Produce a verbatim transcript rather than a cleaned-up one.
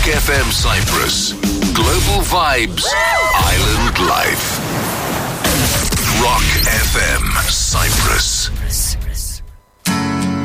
F M Cyprus. Global Vibes. Island Life. Rock F M.